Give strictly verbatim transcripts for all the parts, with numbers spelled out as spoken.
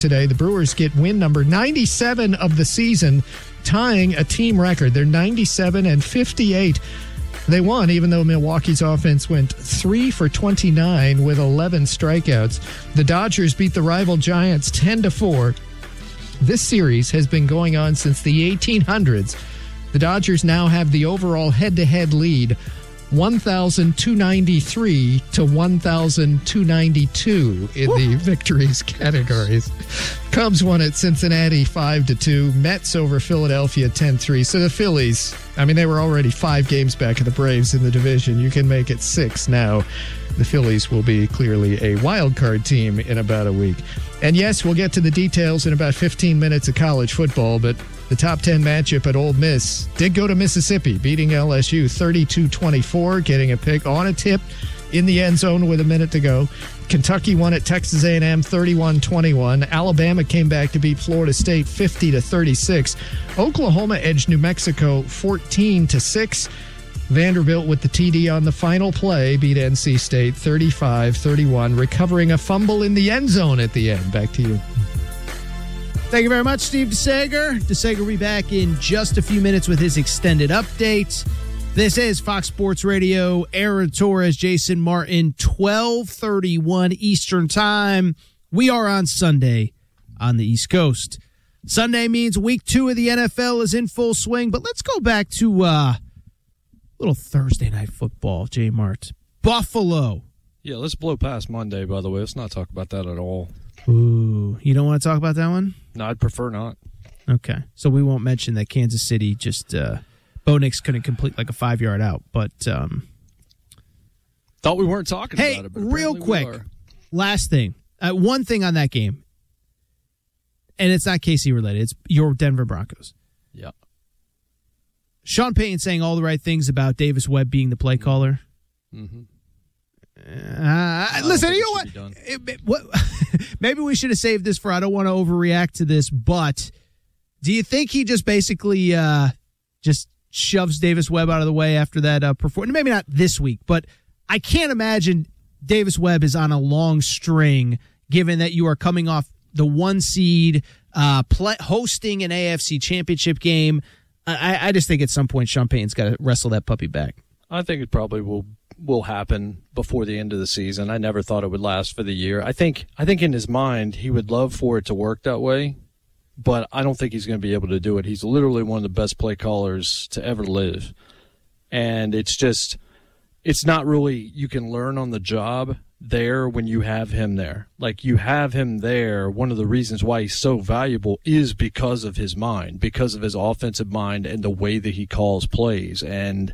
Today, the Brewers get win number ninety-seven of the season, tying a team record. They're ninety-seven and fifty-eight. They won, even though Milwaukee's offense went three for twenty-nine with eleven strikeouts. The Dodgers beat the rival Giants ten to four. This series has been going on since the eighteen hundreds. The Dodgers now have the overall head-to-head lead, one thousand two hundred ninety-three to one thousand two hundred ninety-two in Woo. the victories categories. Cubs won at Cincinnati five to two. Mets over Philadelphia ten three. So the Phillies, I mean, they were already five games back of the Braves in the division. You can make it six now. The Phillies will be clearly a wild card team in about a week. And yes, we'll get to the details in about fifteen minutes of college football, but the top ten matchup at Ole Miss did go to Mississippi, beating L S U thirty-two twenty-four, getting a pick on a tip in the end zone with a minute to go. Kentucky won at Texas A and M thirty-one twenty-one. Alabama came back to beat Florida State fifty to thirty-six. Oklahoma edged New Mexico fourteen to six. Vanderbilt with the T D on the final play beat N C State thirty-five thirty-one, recovering a fumble in the end zone at the end. Back to you. Thank you very much, Steve DeSager. DeSager will be back in just a few minutes with his extended update. This is Fox Sports Radio. Aaron Torres, Jason Martin, twelve thirty-one Eastern Time. We are on Sunday on the East Coast. Sunday means week two of the N F L is in full swing, but let's go back to uh, little Thursday night football, J. Mart. Buffalo. Yeah, let's blow past Monday, by the way. Let's not talk about that at all. Ooh, you don't want to talk about that one? No, I'd prefer not. Okay, so we won't mention that Kansas City just uh, Bo Nix couldn't complete like a five-yard out, but um, thought we weren't talking hey, about it. But real quick, last thing, uh, one thing on that game, and it's not K C related. It's your Denver Broncos. Yeah. Sean Payton saying all the right things about Davis Webb being the play caller. Mm-hmm. Uh, listen, you know what? It, it, what? Maybe we should have saved this for I don't want to overreact to this, but do you think he just basically uh, just shoves Davis Webb out of the way after that uh, performance? Maybe not this week, but I can't imagine Davis Webb is on a long string given that you are coming off the one seed, uh, play, hosting an A F C championship game. I, I just think at some point Sean Payton's got to wrestle that puppy back. I think it probably will will happen before the end of the season. I never thought it would last for the year. I think I think in his mind he would love for it to work that way, but I don't think he's going to be able to do it. He's literally one of the best play callers to ever live. And it's just it's not really you can learn on the job there when you have him there. Like you have him there, one of the reasons why he's so valuable is because of his mind, because of his offensive mind and the way that he calls plays. And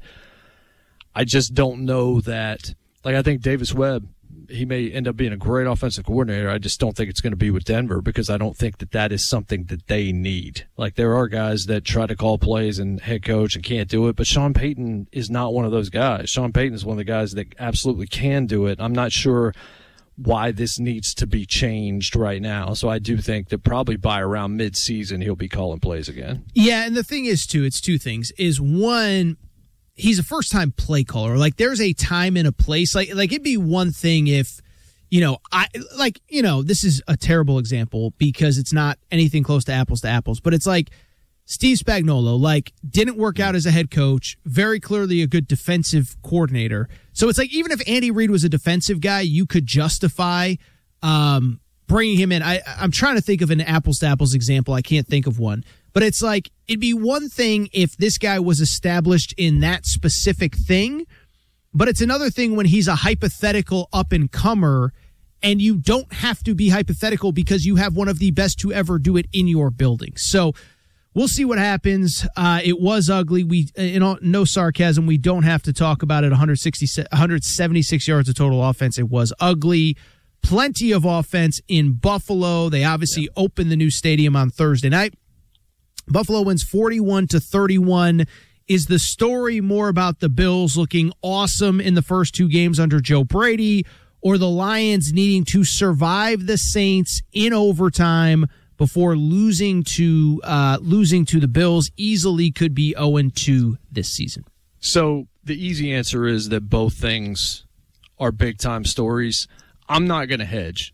I just don't know that, like I think Davis Webb, he may end up being a great offensive coordinator. I just don't think it's going to be with Denver because I don't think that that is something that they need. Like there are guys that try to call plays and head coach and can't do it, but Sean Payton is not one of those guys. Sean Payton is one of the guys that absolutely can do it. I'm not sure why this needs to be changed right now. So I do think that probably by around mid-season he'll be calling plays again. Yeah, and the thing is, too, it's two things. Is one, he's a first-time play caller. Like, there's a time and a place. Like, like it'd be one thing if, you know, I like, you know, this is a terrible example because it's not anything close to apples to apples. But it's like Steve Spagnuolo, like, didn't work out as a head coach, very clearly a good defensive coordinator. So it's like even if Andy Reid was a defensive guy, you could justify um, bringing him in. I, I'm trying to think of an apples-to-apples example. I can't think of one. But it's like, it'd be one thing if this guy was established in that specific thing, but it's another thing when he's a hypothetical up-and-comer, and you don't have to be hypothetical because you have one of the best to ever do it in your building. So we'll see what happens. Uh, it was ugly. We, in all, no sarcasm, we don't have to talk about it. one hundred sixty, one hundred seventy-six yards of total offense. It was ugly. Plenty of offense in Buffalo. They obviously yeah. opened the new stadium on Thursday night. Buffalo wins forty-one to thirty-one. Is the story more about the Bills looking awesome in the first two games under Joe Brady, or the Lions needing to survive the Saints in overtime before losing to uh, losing to the Bills? Easily could be oh and two this season. So the easy answer is that both things are big-time stories. I'm not going to hedge.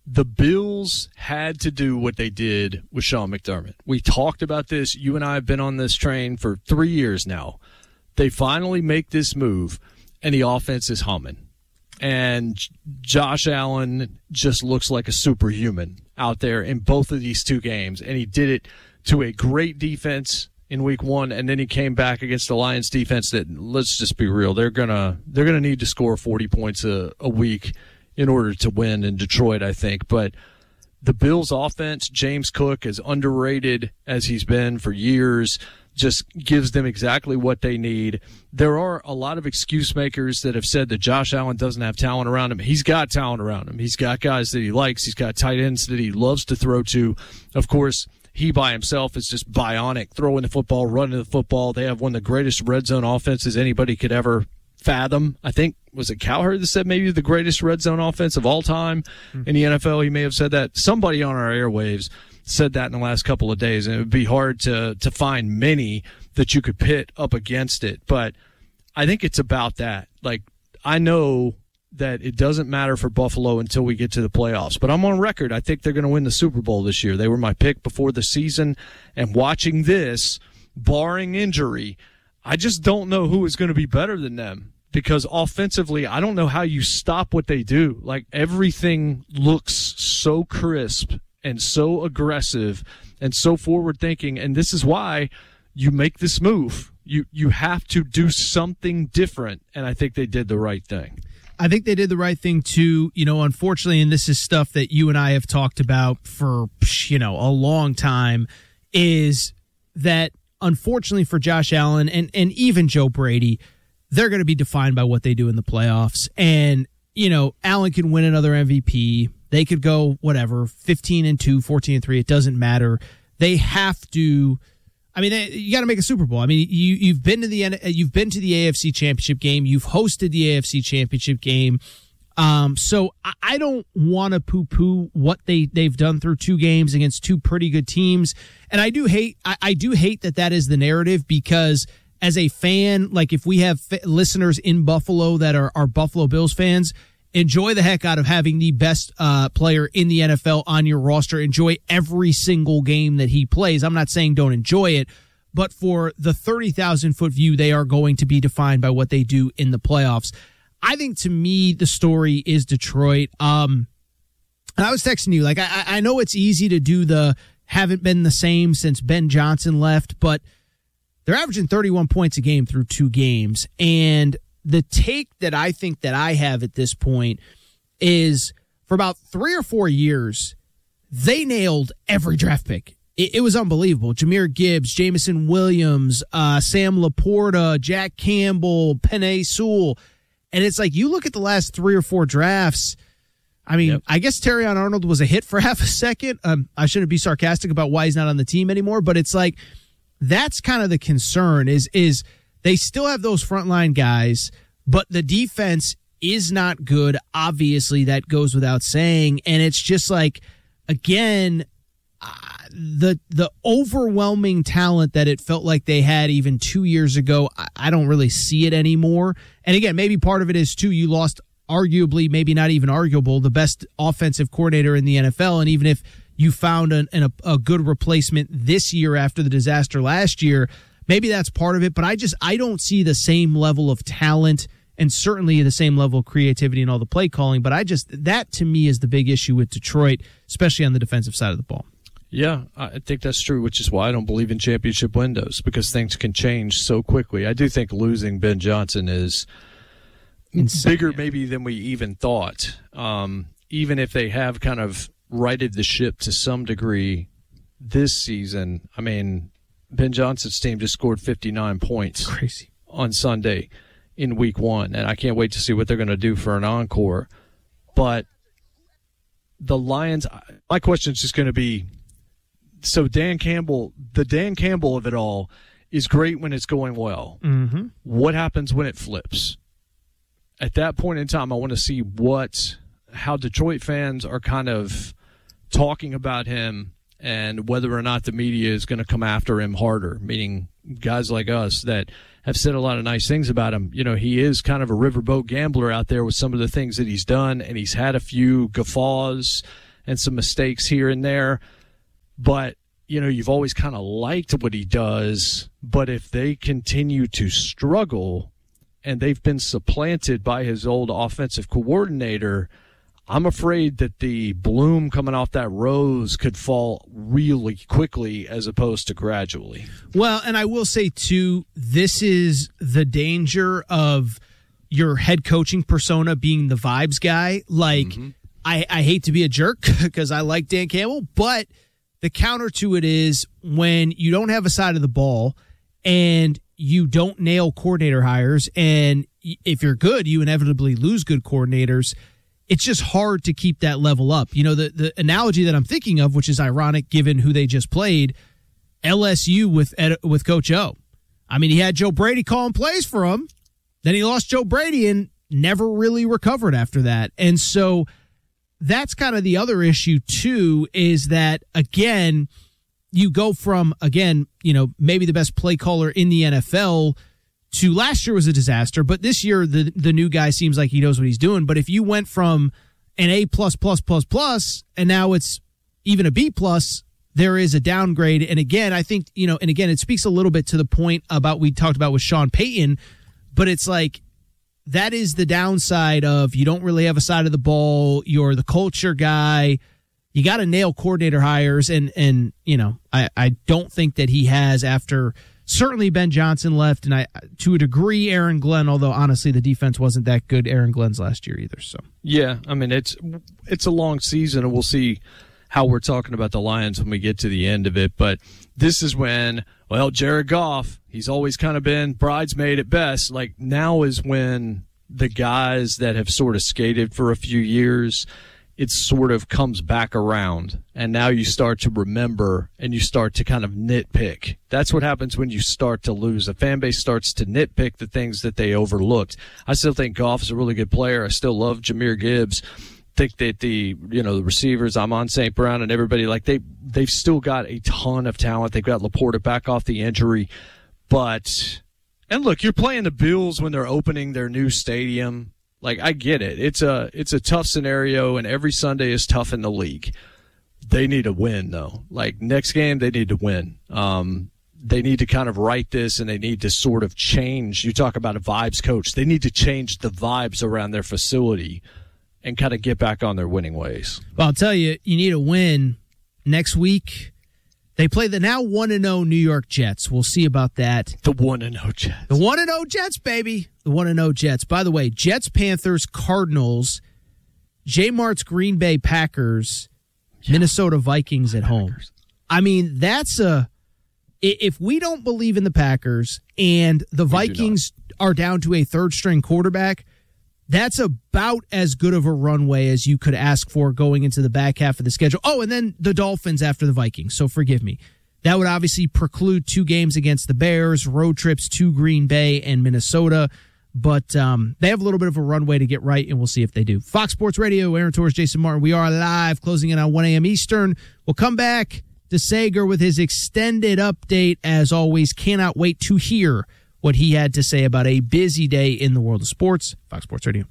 The Bills had to do what they did with Sean McDermott. We talked about this. You and I have been on this train for three years now. They finally make this move, and the offense is humming. And Josh Allen just looks like a superhuman out there in both of these two games. And he did it to a great defense in week one, and then he came back against the Lions defense that, let's just be real, they're gonna they're gonna need to score forty points a, a week in order to win in Detroit, I think. But the Bills offense, James Cook, as underrated as he's been for years, just gives them exactly what they need. There are a lot of excuse makers that have said that Josh Allen doesn't have talent around him. He's got talent around him. He's got guys that he likes. He's got tight ends that he loves to throw to. Of course, he by himself is just bionic, throwing the football, running the football. They have one of the greatest red zone offenses anybody could ever fathom. I think, was it Cowherd that said maybe the greatest red zone offense of all time mm-hmm. in the N F L? He may have said that. Somebody on our airwaves said that in the last couple of days, and it would be hard to to find many that you could pit up against it. But I think it's about that. Like, I know that it doesn't matter for Buffalo until we get to the playoffs, but I'm on record. I think they're going to win the Super Bowl this year. They were my pick before the season, and watching this, barring injury, I just don't know who is going to be better than them, because offensively, I don't know how you stop what they do. Like, everything looks so crisp and so aggressive and so forward-thinking, and this is why you make this move. You you have to do something different, and I think they did the right thing. I think they did the right thing, too. You know, unfortunately, and this is stuff that you and I have talked about for, you know, a long time, is that unfortunately for Josh Allen and, and even Joe Brady, they're going to be defined by what they do in the playoffs. And, you know, Allen can win another M V P. They could go, whatever, fifteen and two, fourteen and three. It doesn't matter. They have to. I mean, you got to make a Super Bowl. I mean, you you've been to the you've been to the A F C Championship game. You've hosted the A F C Championship game. Um, so I don't want to poo-poo what they they've done through two games against two pretty good teams. And I do hate I, I do hate that that is the narrative, because as a fan, like, if we have f- listeners in Buffalo that are, are Buffalo Bills fans, enjoy the heck out of having the best uh, player in the N F L on your roster. Enjoy every single game that he plays. I'm not saying don't enjoy it, but for the thirty thousand foot view, they are going to be defined by what they do in the playoffs. I think, to me, the story is Detroit. Um, and I was texting you, like, I, I know it's easy to do the haven't been the same since Ben Johnson left, but they're averaging thirty-one points a game through two games. And the take that I think that I have at this point is, for about three or four years, they nailed every draft pick. It, it was unbelievable. Jahmyr Gibbs, Jameson Williams, uh, Sam Laporta, Jack Campbell, Penei Sewell. And it's like, you look at the last three or four drafts, I mean, yep. I guess Terrion Arnold was a hit for half a second. Um, I shouldn't be sarcastic about why he's not on the team anymore, but it's like, that's kind of the concern, is is they still have those frontline guys, but the defense is not good. Obviously, that goes without saying. And it's just like, again, uh, the the overwhelming talent that it felt like they had even two years ago, I, I don't really see it anymore. And again, maybe part of it is, too, you lost arguably, maybe not even arguable, the best offensive coordinator in the N F L. And even if you found an, an, a, a good replacement this year after the disaster last year, maybe that's part of it. But I just, I don't see the same level of talent and certainly the same level of creativity and all the play calling. But I just, that to me is the big issue with Detroit, especially on the defensive side of the ball. Yeah, I think that's true, which is why I don't believe in championship windows, because things can change so quickly. I do think losing Ben Johnson is insane, bigger maybe than we even thought. Um, even if they have kind of righted the ship to some degree this season, I mean, Ben Johnson's team just scored fifty-nine points Crazy. on Sunday in week one, and I can't wait to see what they're going to do for an encore. But the Lions, my question is just going to be, so Dan Campbell, the Dan Campbell of it all is great when it's going well. Mm-hmm. What happens when it flips? At that point in time, I want to see what, how Detroit fans are kind of talking about him, and whether or not the media is going to come after him harder, meaning guys like us that have said a lot of nice things about him. You know, he is kind of a riverboat gambler out there with some of the things that he's done, and he's had a few guffaws and some mistakes here and there. But, you know, you've always kind of liked what he does. But if they continue to struggle and they've been supplanted by his old offensive coordinator, I'm afraid that the bloom coming off that rose could fall really quickly as opposed to gradually. Well, and I will say, too, this is the danger of your head coaching persona being the vibes guy. Like, mm-hmm. I, I hate to be a jerk because I like Dan Campbell, but the counter to it is when you don't have a side of the ball and you don't nail coordinator hires, and if you're good, you inevitably lose good coordinators. It's just hard to keep that level up. You know, the, the analogy that I'm thinking of, which is ironic given who they just played, L S U with with Coach O. I mean, he had Joe Brady calling plays for him. Then he lost Joe Brady and never really recovered after that. And so that's kind of the other issue, too, is that, again, you go from, again, you know, maybe the best play caller in the N F L to last year was a disaster, but this year the the new guy seems like he knows what he's doing. But if you went from an A plus plus plus plus and now it's even a B plus, there is a downgrade. And again, I think, you know, and again, it speaks a little bit to the point about we talked about with Sean Payton, but it's like that is the downside of you don't really have a side of the ball. You're the culture guy. You got to nail coordinator hires. And, and you know, I, I don't think that he has after – certainly Ben Johnson left, and I to a degree Aaron Glenn, although honestly the defense wasn't that good Aaron Glenn's last year either. So yeah, I mean it's it's a long season, and we'll see how we're talking about the Lions when we get to the end of it. But this is when, well, Jared Goff, he's always kind of been bridesmaid at best. Like now is when the guys that have sort of skated for a few years, it sort of comes back around, and now you start to remember and you start to kind of nitpick. That's what happens when you start to lose. A fan base starts to nitpick the things that they overlooked. I still think Goff is a really good player. I still love Jahmyr Gibbs. Think that the, you know, the receivers, Amon Saint Brown and everybody, like they, they've still got a ton of talent. They've got Laporta back off the injury. But, and look, you're playing the Bills when they're opening their new stadium. Like, I get it. It's a it's a tough scenario, and every Sunday is tough in the league. They need a win, though. Like, next game, they need to win. Um, they need to kind of right this, and they need to sort of change. You talk about a vibes coach. They need to change the vibes around their facility and kind of get back on their winning ways. Well, I'll tell you, you need a win next week. They play the now one and oh New York Jets. We'll see about that. The one and oh Jets. The one and oh Jets, baby. The one and oh Jets. By the way, Jets, Panthers, Cardinals, J Mart's Green Bay Packers, yeah. Minnesota Vikings at home. Packers. I mean, that's a – if we don't believe in the Packers and the we Vikings are down to a third-string quarterback, that's about as good of a runway as you could ask for going into the back half of the schedule. Oh, and then the Dolphins after the Vikings, so forgive me. That would obviously preclude two games against the Bears, road trips to Green Bay and Minnesota. But um, they have a little bit of a runway to get right, and we'll see if they do. Fox Sports Radio, Aaron Torres, Jason Martin. We are live, closing in on one a.m. Eastern. We'll come back to Sager with his extended update. As always, cannot wait to hear what he had to say about a busy day in the world of sports. Fox Sports Radio.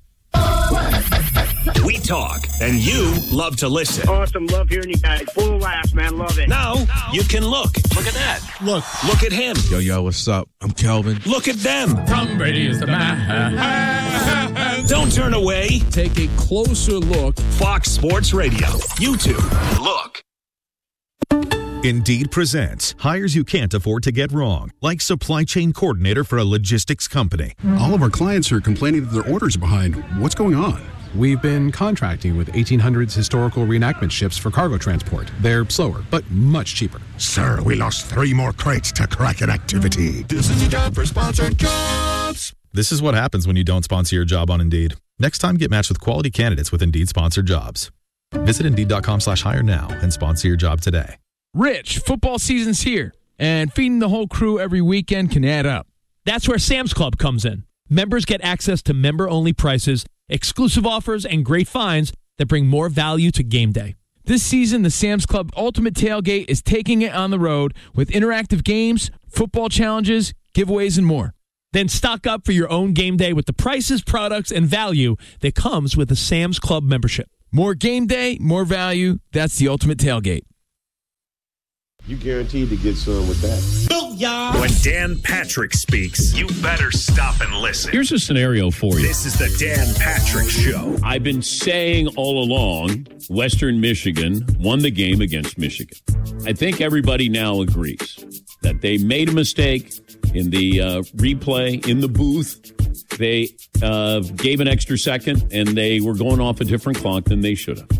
We talk, and you love to listen. Awesome. Love hearing you guys. Full laughs, man. Love it. Now, you can look. Look at that. Look. Look at him. Yo, yo, what's up? I'm Kelvin. Look at them. Tom Brady is the man. Don't turn away. Take a closer look. Fox Sports Radio. YouTube. Look. Indeed presents hires you can't afford to get wrong, like supply chain coordinator for a logistics company. All of our clients are complaining that their orders are behind. What's going on? We've been contracting with eighteen hundreds historical reenactment ships for cargo transport. They're slower, but much cheaper. Sir, we lost three more crates to Kraken activity. This is a job for sponsored jobs. This is what happens when you don't sponsor your job on Indeed. Next time, get matched with quality candidates with Indeed sponsored jobs. Visit Indeed.com slash hire now and sponsor your job today. Rich, football season's here, and feeding the whole crew every weekend can add up. That's where Sam's Club comes in. Members get access to member-only prices, exclusive offers, and great finds that bring more value to game day. This season, the Sam's Club Ultimate Tailgate is taking it on the road with interactive games, football challenges, giveaways, and more. Then stock up for your own game day with the prices, products, and value that comes with a Sam's Club membership. More game day, more value. That's the Ultimate Tailgate. You guaranteed to get some with that. Booyah! When Dan Patrick speaks, you better stop and listen. Here's a scenario for you. This is the Dan Patrick Show. I've been saying all along, Western Michigan won the game against Michigan. I think everybody now agrees that they made a mistake in the uh, replay, in the booth. They uh, gave an extra second, and they were going off a different clock than they should have.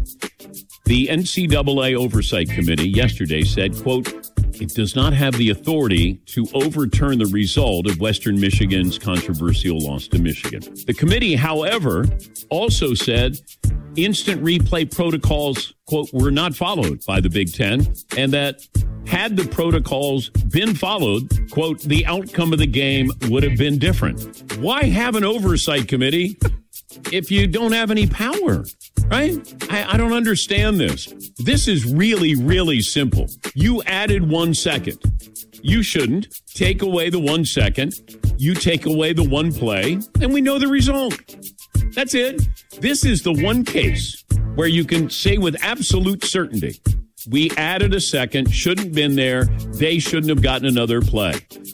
The N C double A Oversight Committee yesterday said, quote, it does not have the authority to overturn the result of Western Michigan's controversial loss to Michigan. The committee, however, also said instant replay protocols, quote, were not followed by the Big Ten, and that had the protocols been followed, quote, the outcome of the game would have been different. Why have an oversight committee if you don't have any power? Right? I, I don't understand this. This is really, really simple. You added one second. You shouldn't. Take away the one second. You take away the one play, and we know the result. That's it. This is the one case where you can say with absolute certainty, we added a second, shouldn't been there, they shouldn't have gotten another play.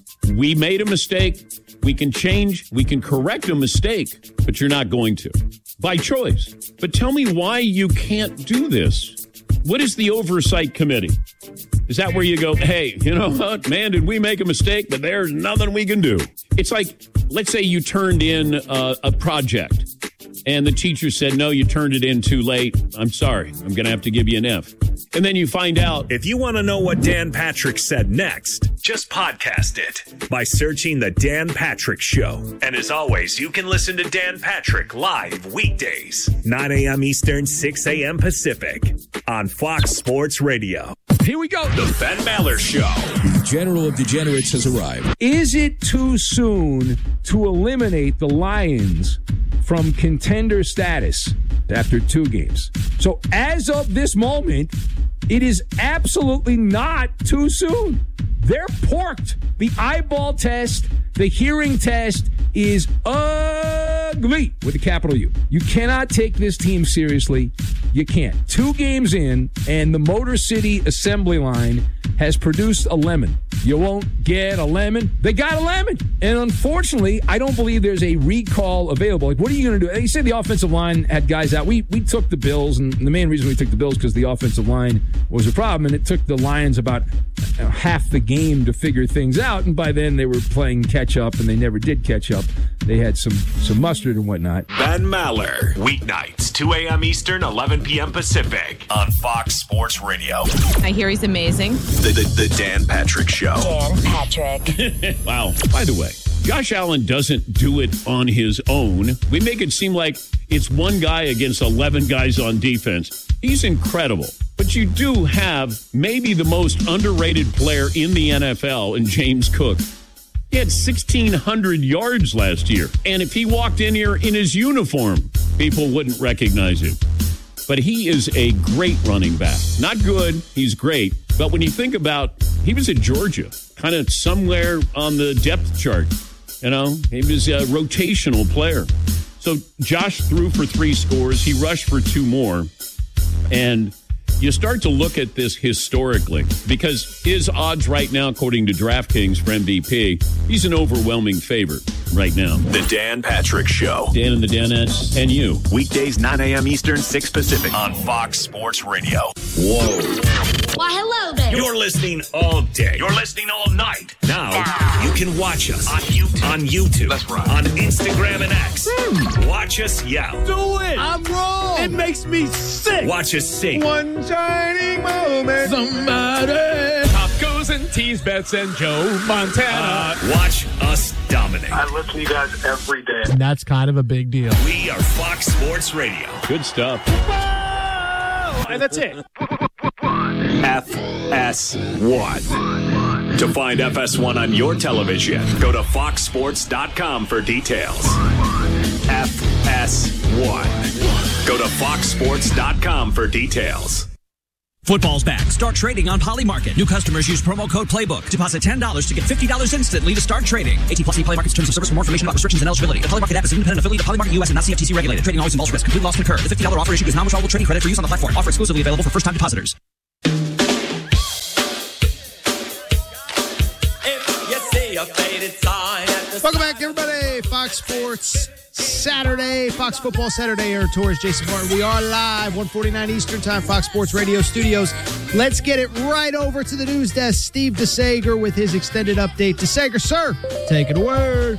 We made a mistake. We can change, we can correct a mistake, but you're not going to. By choice. But tell me why you can't do this. What is the oversight committee? Is that where you go, hey, you know what, man, did we make a mistake, but there's nothing we can do? It's like, let's say you turned in uh, a project, and the teacher said, no, you turned it in too late. I'm sorry, I'm going to have to give you an F. And then you find out. If you want to know what Dan Patrick said next, just podcast it by searching The Dan Patrick Show. And as always, you can listen to Dan Patrick live weekdays, nine a.m. Eastern, six a.m. Pacific on Fox Sports Radio. Here we go. The Ben Maller Show. The General of Degenerates has arrived. Is it too soon to eliminate the Lions from contender status after two games? So as of this moment, it is absolutely not too soon. They're porked. The eyeball test, the hearing test is ugly with a capital U. You cannot take this team seriously. You can't. Two games in, and the Motor City assembly line has produced a lemon. You won't get a lemon. They got a lemon. And unfortunately, I don't believe there's a recall available. Like, what are you going to do? They said the offensive line had guys out. We we took the Bills, and the main reason we took the Bills because the offensive line was a problem, and it took the Lions about you know, half the game to figure things out. And by then, they were playing catch up, and they never did catch up. They had some some mustard and whatnot. Ben Maller, weeknights, two a.m. Eastern, eleven p.m. Pacific on Fox Sports Radio. I hear he's amazing. The, the, the Dan Patrick Show. Dan Patrick. Wow. By the way, Josh Allen doesn't do it on his own. We make it seem like it's one guy against eleven guys on defense. He's incredible. But you do have maybe the most underrated player in the N F L in James Cook. He had sixteen hundred yards last year. And if he walked in here in his uniform, people wouldn't recognize him. But he is a great running back. Not good, he's great. But when you think about, he was at Georgia, kind of somewhere on the depth chart. You know, he was a rotational player. So Josh threw for three scores. He rushed for two more. And you start to look at this historically because his odds right now, according to DraftKings for M V P, he's an overwhelming favorite right now. The Dan Patrick Show. Dan and the Danettes and you. Weekdays, nine a.m. Eastern, six Pacific on Fox Sports Radio. Whoa. Why, hello there. You're listening all day. You're listening all night. Now, now. you can watch us on YouTube. On YouTube. That's right. On Instagram and X. Mm. Watch us yell. Do it. I'm wrong. It makes me sick. Watch us sing. One shining moment. Somebody. Top goes and tease bets and Joe Montana. Uh, watch us dominate. I listen to you guys every day. And that's kind of a big deal. We are Fox Sports Radio. Good stuff. And that's it. F S one. To find F S one on your television, go to fox sports dot com for details. F S one. Go to fox sports dot com for details. Football's back. Start trading on Polymarket. New customers use promo code PLAYBOOK. Deposit ten dollars to get fifty dollars instantly to start trading. eighteen plus, see Polymarket's terms of service for more information about restrictions and eligibility. The Polymarket app is an independent affiliate of Polymarket U S and not C F T C regulated. Trading always involves risk. Complete loss concurred. The fifty dollars offer issued is non-withdrawable trading credit for use on the platform. Offer exclusively available for first-time depositors. Welcome back, everybody. Fox Sports Saturday, Fox Football Saturday Air Tours. Jason Martin. We are live, one forty-nine Eastern Time, Fox Sports Radio Studios. Let's get it right over to the news desk. Steve DeSager with his extended update. DeSager, sir, take it away.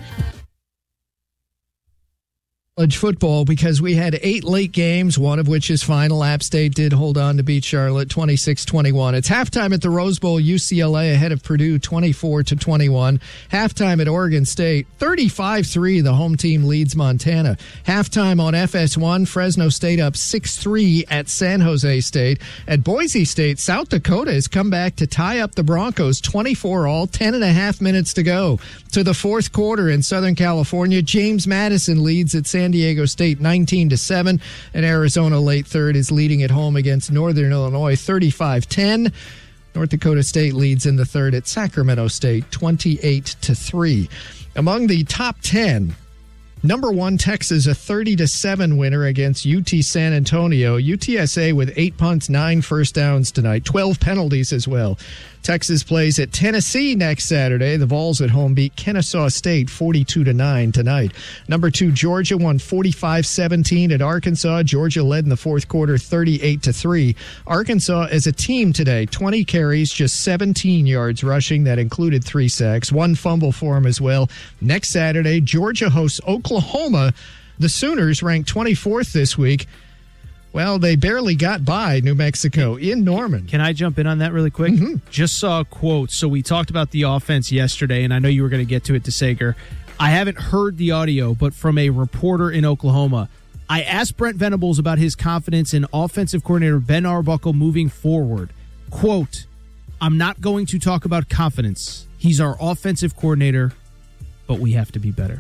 College football, because we had eight late games, one of which is final. App State did hold on to beat Charlotte twenty-six twenty-one. It's halftime at the Rose Bowl. U C L A ahead of Purdue twenty-four to twenty-one. Halftime at Oregon State thirty-five three. The home team leads Montana. Halftime on F S one. Fresno State up six three at San Jose State. At Boise State, South Dakota has come back to tie up the Broncos twenty-four all. Ten and a half minutes to go to the fourth quarter in Southern California. James Madison leads at San San Diego State nineteen to seven, and Arizona late third is leading at home against Northern Illinois thirty-five ten. North Dakota State leads in the third at Sacramento State twenty-eight to three. Among the top ten, number one, Texas, a thirty to seven winner against U T San Antonio. U T S A with eight punts, nine first downs tonight, twelve penalties as well. Texas plays at Tennessee next Saturday. The Vols at home beat Kennesaw State forty-two to nine tonight. Number two, Georgia won forty-five seventeen at Arkansas. Georgia led in the fourth quarter thirty-eight to three. Arkansas as a team today, twenty carries, just seventeen yards rushing. That included three sacks, one fumble for them as well. Next Saturday, Georgia hosts Oklahoma. The Sooners ranked twenty-fourth this week. Well, they barely got by New Mexico in Norman. Can I jump in on that really quick? Mm-hmm. Just saw a quote. So we talked about the offense yesterday, and I know you were going to get to it, DeSager. I haven't heard the audio, but from a reporter in Oklahoma, I asked Brent Venables about his confidence in offensive coordinator Ben Arbuckle moving forward. Quote, I'm not going to talk about confidence. He's our offensive coordinator, but we have to be better.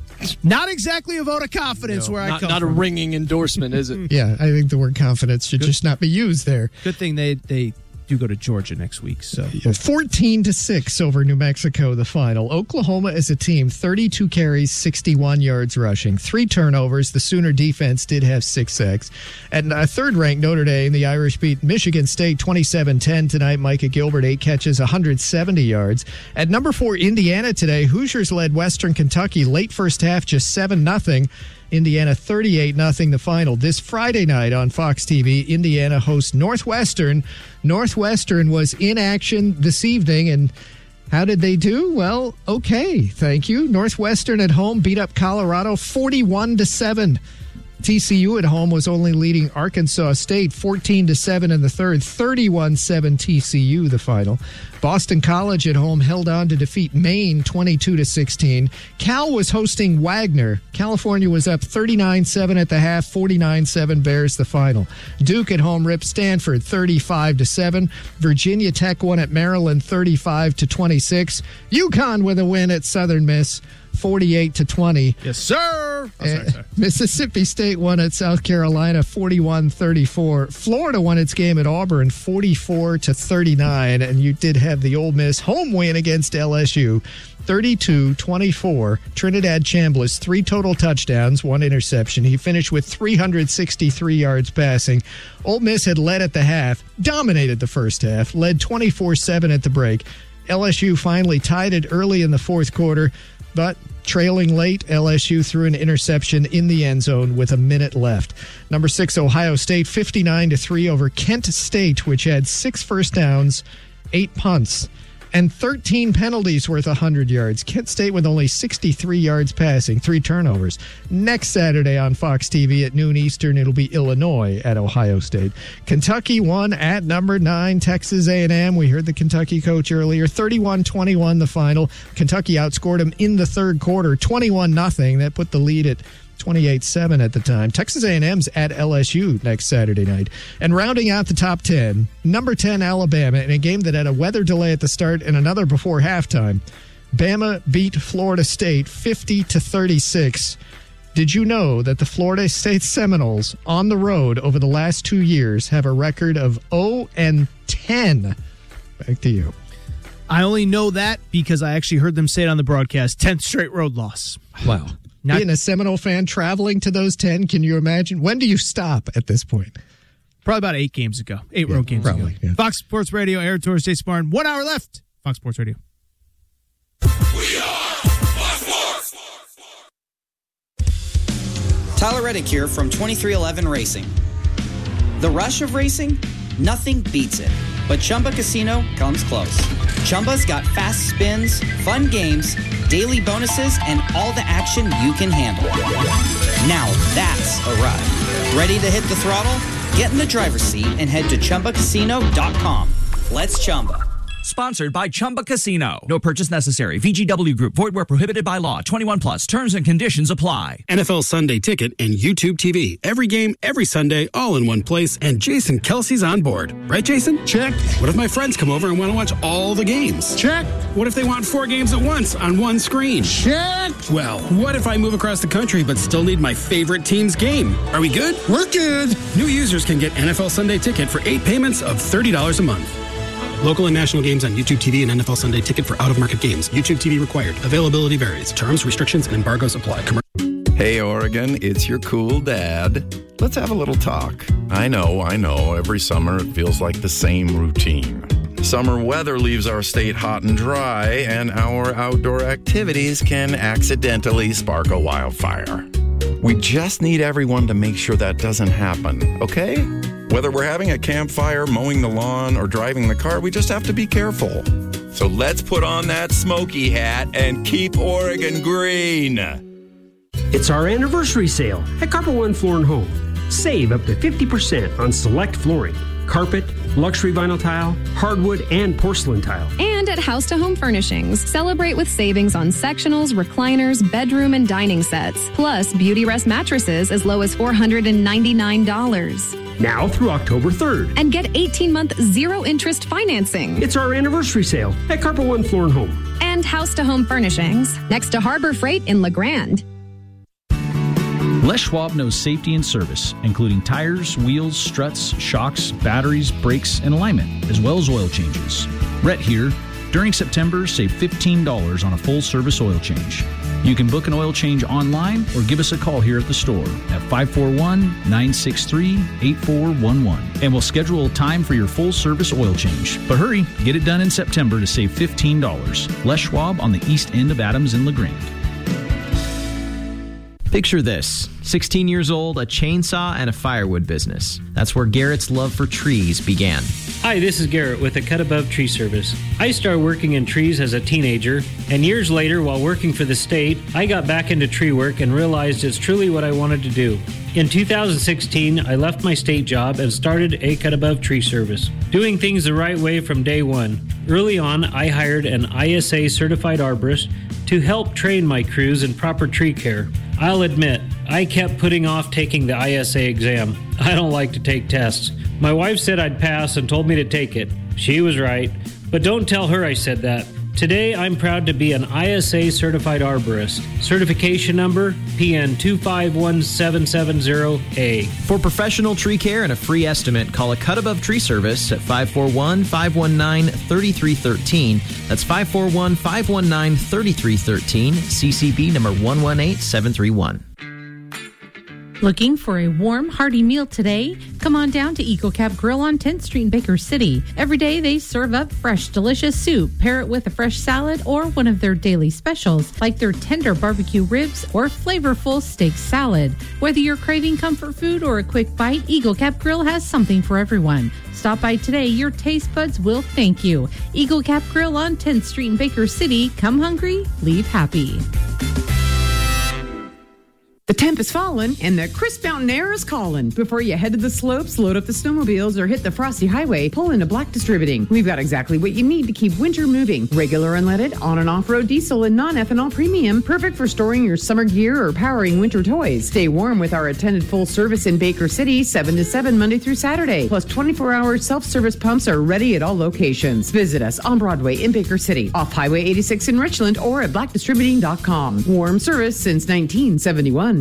Not exactly a vote of confidence no, where not, I come not from. Not a ringing endorsement, is it? Yeah, I think the word confidence should Good. just not be used there. Good thing they they do go to Georgia next week. So fourteen to six over New Mexico, the final. Oklahoma as a team, thirty-two carries, sixty-one yards rushing, three turnovers. The Sooner defense did have six sacks. And uh, third-ranked Notre Dame, the Irish beat Michigan State twenty-seven ten tonight. Micah Gilbert, eight catches, one hundred seventy yards. At number four, Indiana today, Hoosiers led Western Kentucky late first half, just seven nothing. Indiana thirty-eight nothing the final. This Friday night on Fox T V, Indiana hosts Northwestern. Northwestern was in action this evening, and how did they do? Well, okay, thank you. Northwestern at home beat up Colorado forty-one to seven. T C U at home was only leading Arkansas State fourteen to seven in the third, thirty-one seven T C U the final. Boston College at home held on to defeat Maine twenty-two to sixteen. Cal was hosting Wagner. California was up thirty-nine seven at the half, forty-nine seven Bears the final. Duke at home ripped Stanford thirty-five to seven. Virginia Tech won at Maryland thirty-five to twenty-six. UConn with a win at Southern Miss forty-eight to twenty. Yes, sir. Oh, sorry, sorry. Mississippi State won at South Carolina forty-one thirty-four. Florida won its game at Auburn forty-four to thirty-nine, and you did have the Ole Miss home win against L S U thirty-two twenty-four. Trinidad Chambliss, three total touchdowns, one interception. He finished with three hundred sixty-three yards passing. Ole Miss had led at the half, dominated the first half, led twenty-four seven at the break. L S U finally tied it early in the fourth quarter, but trailing late, L S U threw an interception in the end zone with a minute left. Number six, Ohio State, fifty-nine to three over Kent State, which had six first downs, eight punts, and thirteen penalties worth one hundred yards. Kent State with only sixty-three yards passing, three turnovers. Next Saturday on Fox T V at noon Eastern, it'll be Illinois at Ohio State. Kentucky won at number nine, Texas A and M. We heard the Kentucky coach earlier. thirty-one twenty-one the final. Kentucky outscored them in the third quarter, twenty-one nothing. That put the lead at twenty-eight seven at the time. Texas A and M's at L S U next Saturday night. And rounding out the top ten, number ten, Alabama, in a game that had a weather delay at the start and another before halftime. Bama beat Florida State fifty to thirty-six. Did you know that the Florida State Seminoles on the road over the last two years have a record of oh and ten? Back to you. I only know that because I actually heard them say it on the broadcast. tenth straight road loss. Wow. Not, Being a Seminole fan traveling to those ten, can you imagine? When do you stop at this point? Probably about eight games ago. Eight yeah, road games probably, ago. Yeah. Fox Sports Radio, Aaron Torres, Stacey Barn. One hour left. Fox Sports Radio. We are Fox Sports. Tyler Reddick here from twenty-three eleven Racing. The rush of racing? Nothing beats it. But Chumba Casino comes close. Chumba's got fast spins, fun games, daily bonuses, and all the action you can handle. Now that's a ride. Ready to hit the throttle? Get in the driver's seat and head to Chumba Casino dot com. Let's Chumba. Sponsored by Chumba Casino. No purchase necessary. V G W Group. Void where prohibited by law. twenty-one plus. Terms and conditions apply. N F L Sunday Ticket and YouTube T V. Every game, every Sunday, all in one place. And Jason Kelsey's on board. Right, Jason? Check. What if my friends come over and want to watch all the games? Check. What if they want four games at once on one screen? Check. Well, what if I move across the country but still need my favorite team's game? Are we good? We're good. New users can get N F L Sunday Ticket for eight payments of thirty dollars a month. Local and national games on YouTube T V and N F L Sunday Ticket for out-of-market games. YouTube T V required. Availability varies. Terms, restrictions, and embargoes apply. Commer- Hey, Oregon, it's your cool dad. Let's have a little talk. I know, I know, every summer it feels like the same routine. Summer weather leaves our state hot and dry, and our outdoor activities can accidentally spark a wildfire. We just need everyone to make sure that doesn't happen, okay? Whether we're having a campfire, mowing the lawn, or driving the car, we just have to be careful. So let's put on that smoky hat and keep Oregon green. It's our anniversary sale at Carpet One Floor and Home. Save up to fifty percent on select flooring, carpet, luxury vinyl tile, hardwood, and porcelain tile. And at House to Home Furnishings, celebrate with savings on sectionals, recliners, bedroom, and dining sets. Plus, Beauty Rest mattresses as low as four hundred ninety-nine dollars. Now through October third. And get eighteen-month zero-interest financing. It's our anniversary sale at Carpet One Floor and Home. And House to Home Furnishings, next to Harbor Freight in La Grande. Les Schwab knows safety and service, including tires, wheels, struts, shocks, batteries, brakes, and alignment, as well as oil changes. Rhett here. During September, save fifteen dollars on a full-service oil change. You can book an oil change online or give us a call here at the store at five four one, nine six three, eight four one one. And we'll schedule a time for your full-service oil change. But hurry, get it done in September to save fifteen dollars. Les Schwab on the east end of Adams in La Grande. Picture this. sixteen years old, a chainsaw, and a firewood business. That's where Garrett's love for trees began. Hi, this is Garrett with the Cut Above Tree Service. I started working in trees as a teenager, and years later, while working for the state, I got back into tree work and realized it's truly what I wanted to do. In two thousand sixteen, I left my state job and started a Cut Above Tree Service, doing things the right way from day one. Early on, I hired an I S A certified arborist to help train my crews in proper tree care. I'll admit, I kept putting off taking the I S A exam. I don't like to take tests. My wife said I'd pass and told me to take it. She was right, but don't tell her I said that. Today, I'm proud to be an I S A certified arborist. Certification number P N two five one seven seven zero A. For professional tree care and a free estimate, call a Cut Above Tree Service at five four one, five one nine, three three one three. That's five four one, five one nine, three three one three, C C B number one one eight seven three one. Looking for a warm, hearty meal today? Come on down to Eagle Cap Grill on tenth Street in Baker City. Every day they serve up fresh, delicious soup. Pair it with a fresh salad or one of their daily specials, like their tender barbecue ribs or flavorful steak salad. Whether you're craving comfort food or a quick bite, Eagle Cap Grill has something for everyone. Stop by today. Your taste buds will thank you. Eagle Cap Grill on tenth Street in Baker City. Come hungry, leave happy. The temp is falling and the crisp mountain air is calling. Before you head to the slopes, load up the snowmobiles, or hit the frosty highway, pull into Black Distributing. We've got exactly what you need to keep winter moving. Regular unleaded, on and off-road diesel, and non-ethanol premium. Perfect for storing your summer gear or powering winter toys. Stay warm with our attended full service in Baker City, seven to seven Monday through Saturday. Plus twenty-four hour self-service pumps are ready at all locations. Visit us on Broadway in Baker City, off Highway eighty-six in Richland, or at black distributing dot com. Warm service since nineteen seventy-one.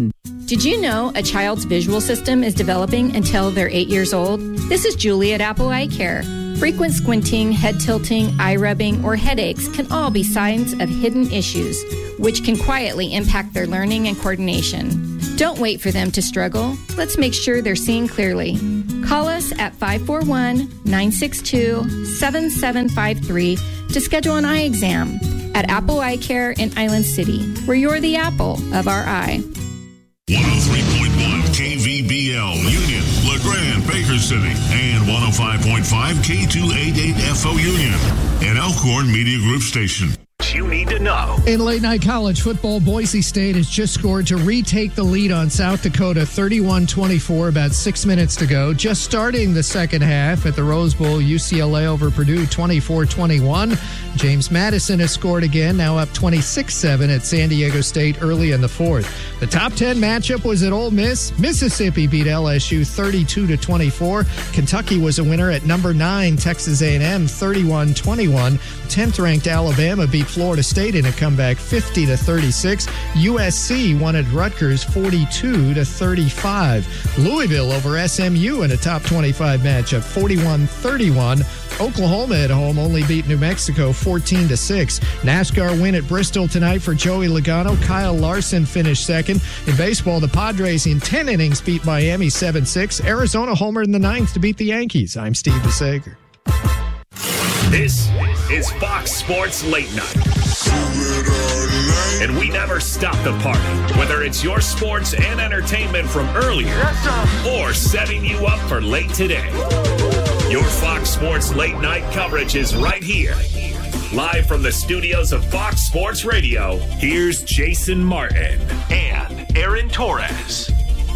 Cotton. Did you know a child's visual system is developing until they're eight years old? This is Julie at Apple Eye Care. Frequent squinting, head tilting, eye rubbing, or headaches can all be signs of hidden issues, which can quietly impact their learning and coordination. Don't wait for them to struggle. Let's make sure they're seeing clearly. Call us at five four one, nine six two, seven seven five three to schedule an eye exam at Apple Eye Care in Island City, where you're the apple of our eye. one oh three point one K V B L, Union, LeGrand, Baker City, and one oh five point five K two eighty-eight F O Union, an Elkhorn Media Group station. You need to know. In late night college football, Boise State has just scored to retake the lead on South Dakota thirty-one twenty-four, about six minutes to go. Just starting the second half at the Rose Bowl, U C L A over Purdue twenty-four twenty-one. James Madison has scored again, now up twenty-six seven at San Diego State early in the fourth. The top ten matchup was at Ole Miss. Mississippi beat L S U thirty-two to twenty-four. Kentucky was a winner at number nine, Texas A and M thirty-one twenty-one. tenth-ranked Alabama beat Florida State in a comeback fifty to thirty-six. U S C won at Rutgers forty-two to thirty-five. Louisville over S M U in a top twenty-five matchup forty-one thirty-one. Oklahoma at home only beat New Mexico fourteen to six. NASCAR win at Bristol tonight for Joey Logano. Kyle Larson finished second. In baseball, the Padres in ten innings beat Miami seven six. Arizona homered in the ninth to beat the Yankees. I'm Steve DeSager. This is Fox Sports Late Night. And we never stop the party, whether it's your sports and entertainment from earlier or setting you up for late today. Your Fox Sports Late Night coverage is right here. Live from the studios of Fox Sports Radio, here's Jason Martin and Aaron Torres.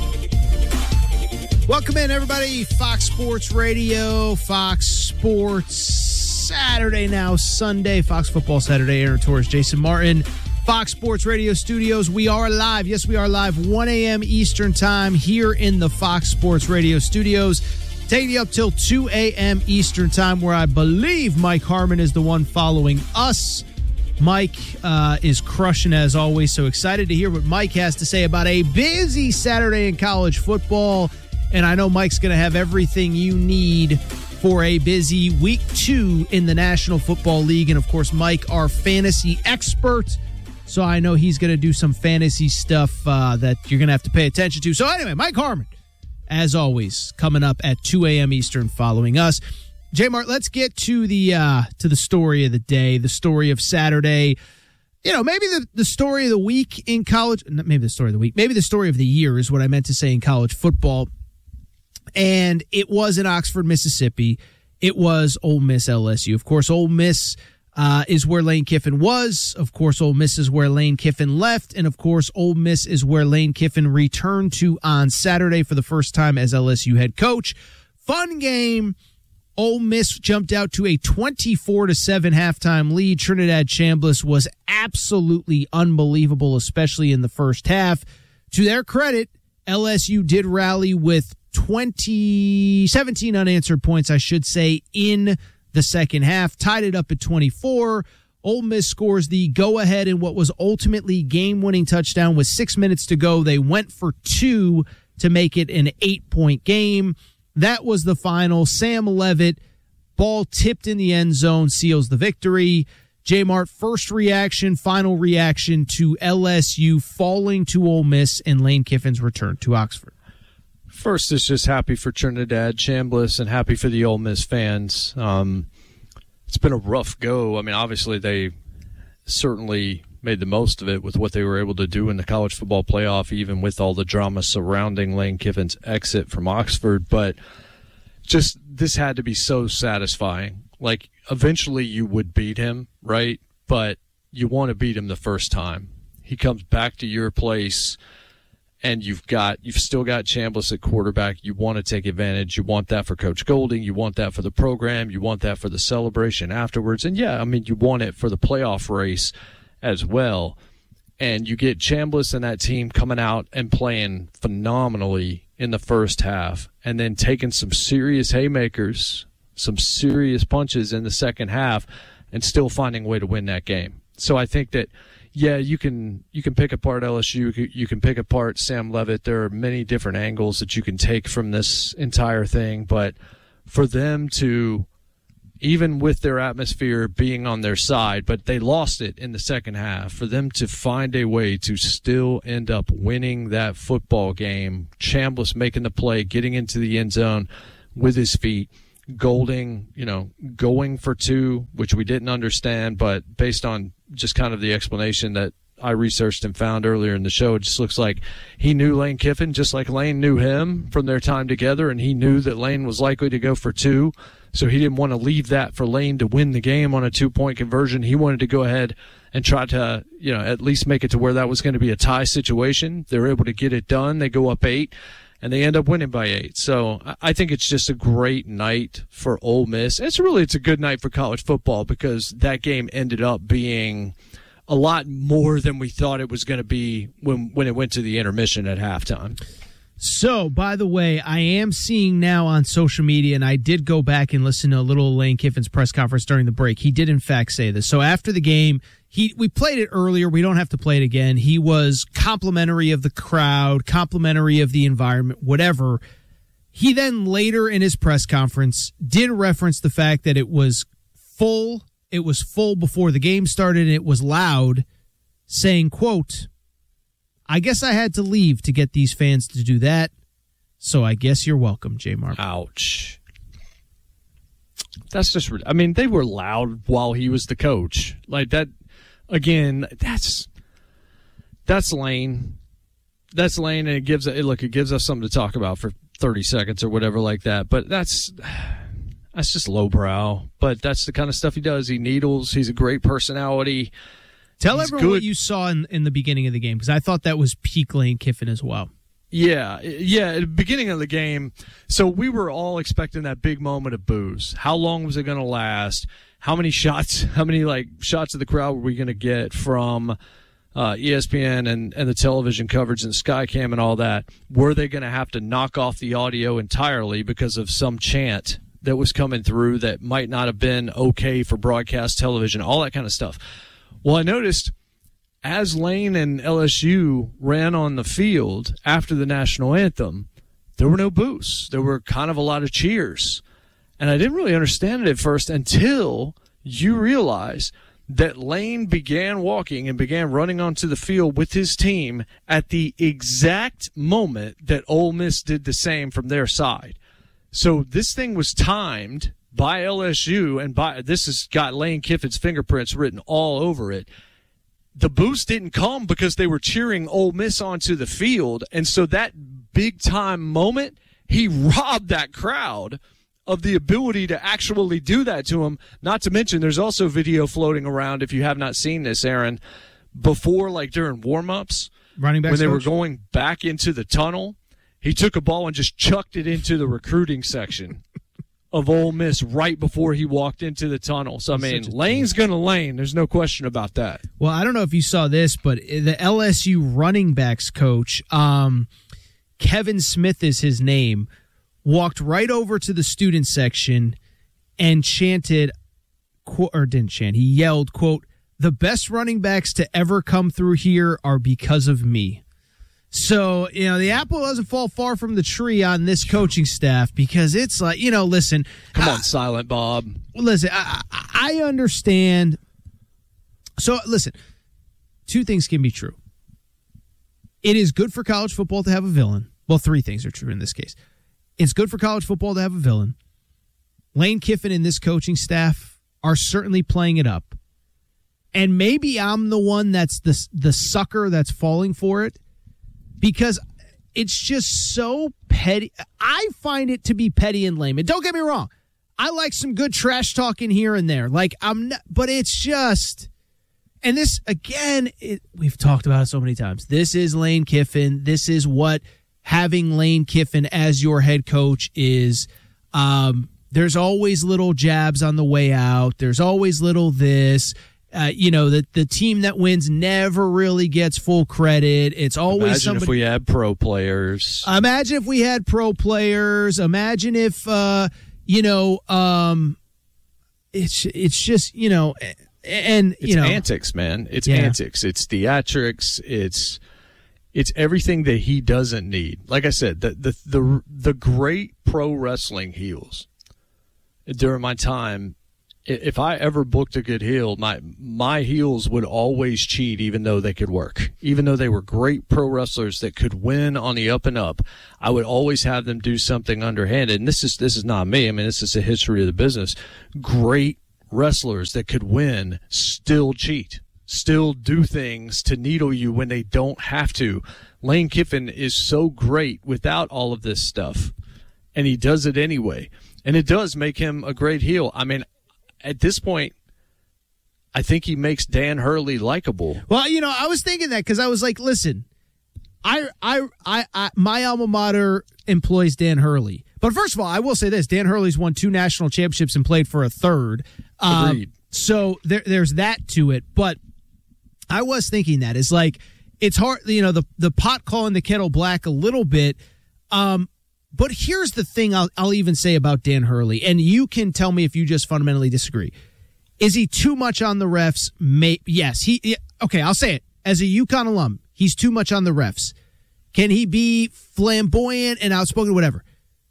Welcome in, everybody. Fox Sports Radio, Fox Sports Saturday, now Sunday, Fox Football Saturday. Aaron Torres, Jason Martin, Fox Sports Radio studios. We are live. Yes, we are live, one a.m. Eastern time here in the Fox Sports Radio studios. Taking you up till two a.m. Eastern time, where I believe Mike Harmon is the one following us. Mike uh, is crushing as always. So excited to hear what Mike has to say about a busy Saturday in college football. And I know Mike's going to have everything you need for a busy week two in the National Football League. And, of course, Mike, our fantasy expert. So I know he's going to do some fantasy stuff uh, that you're going to have to pay attention to. So anyway, Mike Harmon, as always, coming up at two a.m. Eastern following us. J-Mart, let's get to the uh, to the story of the day, the story of Saturday. You know, maybe the, the story of the week in college. Maybe the story of the week. Maybe the story of the year is what I meant to say in college football. And it was in Oxford, Mississippi. It was Ole Miss L S U. Of course, Ole Miss uh, is where Lane Kiffin was. Of course, Ole Miss is where Lane Kiffin left. And, of course, Ole Miss is where Lane Kiffin returned to on Saturday for the first time as L S U head coach. Fun game. Ole Miss jumped out to a twenty-four to seven halftime lead. Trinidad Chambliss was absolutely unbelievable, especially in the first half. To their credit, L S U did rally with twenty, seventeen unanswered points, I should say, in the second half. Tied it up at twenty-four. Ole Miss scores the go-ahead in what was ultimately game-winning touchdown with six minutes to go. They went for two to make it an eight-point game. That was the final. Sam Levitt, ball tipped in the end zone, seals the victory. J-Mart, first reaction, final reaction to L S U falling to Ole Miss and Lane Kiffin's return to Oxford. First, it's just happy for Trinidad Chambliss and happy for the Ole Miss fans. Um, it's been a rough go. I mean, obviously they certainly made the most of it with what they were able to do in the college football playoff, even with all the drama surrounding Lane Kiffin's exit from Oxford. But just this had to be so satisfying. Like, eventually you would beat him, right? But you want to beat him the first time. He comes back to your place, and you've got you've still got Chambliss at quarterback. You want to take advantage. You want that for Coach Golding. You want that for the program. You want that for the celebration afterwards. And, yeah, I mean, you want it for the playoff race as well. And you get Chambliss and that team coming out and playing phenomenally in the first half and then taking some serious haymakers, some serious punches in the second half and still finding a way to win that game. So I think that yeah, you can you can pick apart L S U, you can pick apart Sam Leavitt. There are many different angles that you can take from this entire thing, but for them to, even with their atmosphere being on their side, but they lost it in the second half, for them to find a way to still end up winning that football game, Chambliss making the play, getting into the end zone with his feet, Golding, you know, going for two, which we didn't understand, but based on just kind of the explanation that I researched and found earlier in the show, it just looks like he knew Lane Kiffin just like Lane knew him from their time together, and he knew that Lane was likely to go for two, so he didn't want to leave that for Lane to win the game on a two-point conversion. He wanted to go ahead and try to, you know, at least make it to where that was going to be a tie situation. They were able to get it done. They go up eight, and they end up winning by eight. So I think it's just a great night for Ole Miss. It's really, it's a good night for college football because that game ended up being a lot more than we thought it was going to be when, when it went to the intermission at halftime. So, by the way, I am seeing now on social media, and I did go back and listen to a little Lane Kiffin's press conference during the break. He did, in fact, say this. So after the game, he we played it earlier. We don't have to play it again. He was complimentary of the crowd, complimentary of the environment, whatever. He then later in his press conference did reference the fact that it was full. It was full before the game started, and it was loud, saying, quote, I guess I had to leave to get these fans to do that, so I guess you're welcome, J-Mark. Ouch. That's just, I mean, they were loud while he was the coach. Like that, again, that's, that's Lane. That's Lane, and it gives, look, it gives us something to talk about for thirty seconds or whatever like that, but that's, that's just lowbrow. But that's the kind of stuff he does. He needles. He's a great personality. Tell He's everyone good. what you saw in, in the beginning of the game, because I thought that was peak Lane Kiffin as well. Yeah, yeah, at the beginning of the game, so we were all expecting that big moment of booze. How long was it going to last? How many shots, how many, like, shots of the crowd were we going to get from uh, E S P N and, and the television coverage and Skycam and all that? Were they going to have to knock off the audio entirely because of some chant that was coming through that might not have been okay for broadcast television, all that kind of stuff? Well, I noticed as Lane and L S U ran on the field after the national anthem, there were no boos. There were kind of a lot of cheers. And I didn't really understand it at first until you realize that Lane began walking and began running onto the field with his team at the exact moment that Ole Miss did the same from their side. So this thing was timed by L S U, and by this has got Lane Kiffin's fingerprints written all over it. The boost didn't come because they were cheering Ole Miss onto the field, and so that big-time moment, he robbed that crowd of the ability to actually do that to him. Not to mention, there's also video floating around, if you have not seen this, Aaron, before, like during warm-ups, running back when they coach? were going back into the tunnel, he took a ball and just chucked it into the recruiting section of Ole Miss right before he walked into the tunnel. So, I mean, Lane's going to lane. There's no question about that. Well, I don't know if you saw this, but the L S U running backs coach, um, Kevin Smith is his name, walked right over to the student section and chanted, or didn't chant, he yelled, quote, the best running backs to ever come through here are because of me. So, you know, the apple doesn't fall far from the tree on this coaching staff because it's like, you know, listen. Come on, uh, Silent Bob. Listen, I, I understand. So, listen, two things can be true. It is good for college football to have a villain. Well, three things are true in this case. It's good for college football to have a villain. Lane Kiffin and this coaching staff are certainly playing it up. And maybe I'm the one that's the, the sucker that's falling for it. Because it's just so petty. I find it to be petty and lame. And don't get me wrong. I like some good trash talking here and there. Like I'm not, but it's just, and this, again, it, we've talked about it so many times. This is Lane Kiffin. This is what having Lane Kiffin as your head coach is. Um, there's always little jabs on the way out. There's always little this. Uh, you know, the, the team that wins never really gets full credit. It's always Imagine somebody. if we had pro players. Imagine if we had pro players. Imagine if, uh, you know, um, it's it's just, you know, and it's you know, antics, man. It's yeah. antics. It's theatrics. It's it's everything that he doesn't need. Like I said, the the the, the great pro wrestling heels during my time. If I ever booked a good heel, my my heels would always cheat, even though they could work. Even though they were great pro wrestlers that could win on the up and up, I would always have them do something underhanded. And this is this is not me. I mean, this is the history of the business. Great wrestlers that could win still cheat, still do things to needle you when they don't have to. Lane Kiffin is so great without all of this stuff, and he does it anyway. And it does make him a great heel. I mean, at this point, I think he makes Dan Hurley likable. Well, you know, I was thinking that because I was like, listen, I, I, I, I, my alma mater employs Dan Hurley. But first of all, I will say this: Dan Hurley's won two national championships and played for a third. Um, Agreed. So there, there's that to it. But I was thinking that is like it's hard, you know, the the pot calling the kettle black a little bit. Um, But here's the thing I'll, I'll even say about Dan Hurley, and you can tell me if you just fundamentally disagree. Is he too much on the refs? May, yes. He yeah, okay, I'll say it. As a UConn alum, he's too much on the refs. Can he be flamboyant and outspoken, whatever?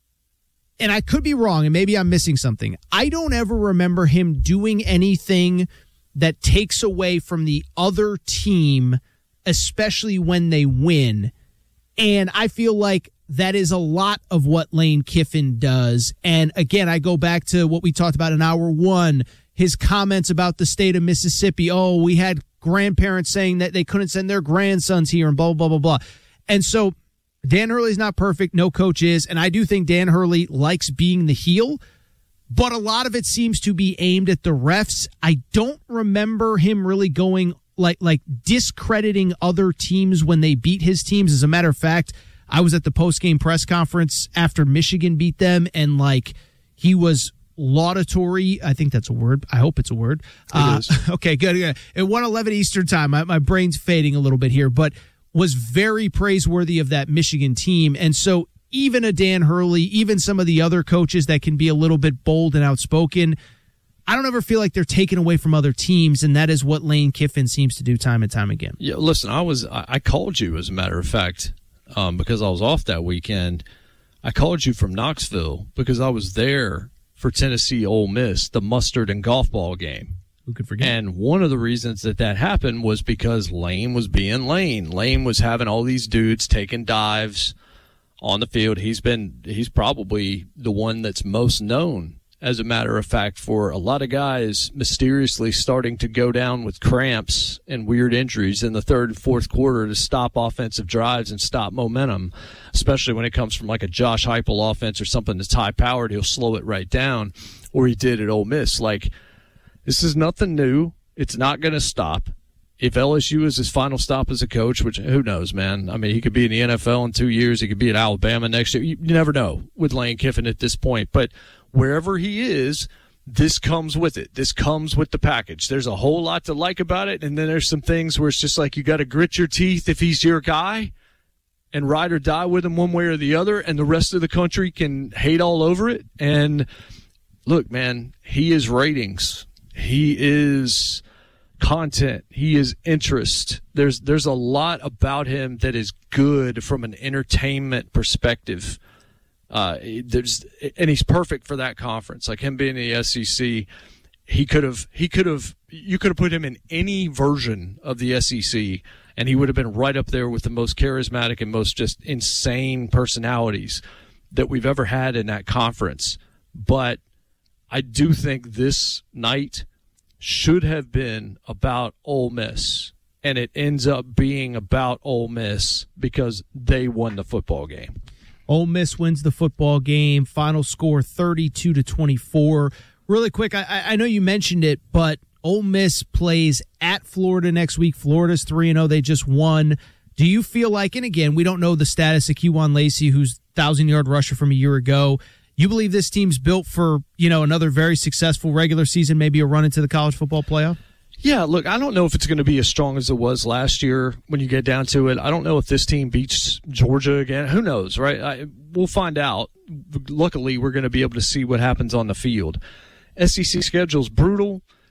And I could be wrong, and maybe I'm missing something. I don't ever remember him doing anything that takes away from the other team, especially when they win. And I feel like that is a lot of what Lane Kiffin does. And again, I go back to what we talked about in hour one, his comments about the state of Mississippi. Oh, we had grandparents saying that they couldn't send their grandsons here and blah, blah, blah, blah. And so Dan Hurley's not perfect. No coach is. And I do think Dan Hurley likes being the heel, but a lot of it seems to be aimed at the refs. I don't remember him really going like, like discrediting other teams when they beat his teams. As a matter of fact, I was at the post-game press conference after Michigan beat them, and, like, he was laudatory. I think that's a word. I hope it's a word. It uh, is. Okay, good, good. At one eleven Eastern time, my, my brain's fading a little bit here, but was very praiseworthy of that Michigan team. And so even a Dan Hurley, even some of the other coaches that can be a little bit bold and outspoken, I don't ever feel like they're taken away from other teams, and that is what Lane Kiffin seems to do time and time again. Yeah, listen, I was I, I called you, as a matter of fact, Um, because I was off that weekend. I called you from Knoxville because I was there for Tennessee Ole Miss, the mustard and golf ball game. Who could forget? And one of the reasons that that happened was because Lane was being Lane. Lane was having all these dudes taking dives on the field. He's been, he's probably the one that's most known, as a matter of fact, for a lot of guys mysteriously starting to go down with cramps and weird injuries in the third and fourth quarter to stop offensive drives and stop momentum, especially when it comes from like a Josh Heupel offense or something that's high-powered. He'll slow it right down, or he did at Ole Miss. Like, this is nothing new. It's not going to stop. If L S U is his final stop as a coach, which who knows, man? I mean, he could be in the N F L in two years. He could be at Alabama next year. You, you never know with Lane Kiffin at this point. But wherever he is, this comes with it. This comes with the package. There's a whole lot to like about it, and then there's some things where it's just like you got to grit your teeth if he's your guy and ride or die with him one way or the other, and the rest of the country can hate all over it. And look, man, he is ratings. He is content. He is interest. There's there's a lot about him that is good from an entertainment perspective. Uh, there's and he's perfect for that conference. Like him being in the S E C, he could have he could have you could have put him in any version of the S E C, and he would have been right up there with the most charismatic and most just insane personalities that we've ever had in that conference. But I do think this night should have been about Ole Miss, and it ends up being about Ole Miss because they won the football game. Ole Miss wins the football game. Final score thirty-two to twenty-four. Really quick, I, I know you mentioned it, but Ole Miss plays at Florida next week. Florida's three and oh. They just won. Do you feel like, and again, we don't know the status of Kejuan Lacey, who's thousand-yard rusher from a year ago. You believe this team's built for, you know, another very successful regular season, maybe a run into the college football playoff? Yeah, look, I don't know if it's going to be as strong as it was last year when you get down to it. I don't know if this team beats Georgia again. Who knows, right? I, we'll find out. Luckily, we're going to be able to see what happens on the field. S E C schedule's brutal.